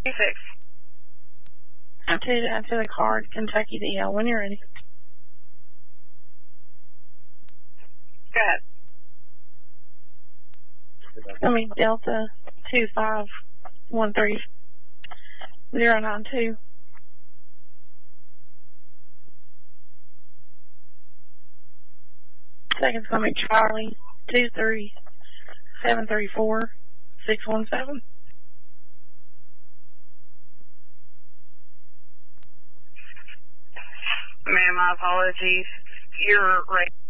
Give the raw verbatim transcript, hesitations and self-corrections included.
Six. After, after the card, Kentucky D L, when you're ready. Go ahead. I mean, Delta two five one three zero nine two. Second's gonna be Charlie two three seven three four six one seven. Ma'am, my apologies. You're right.